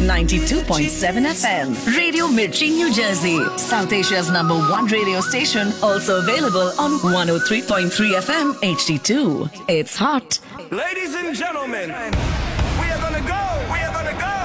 92.7 FM. Radio Mirchi, New Jersey. South Asia's #1 radio station. Also available on 103.3 FM HD2. It's hot. Ladies and gentlemen, we are gonna go.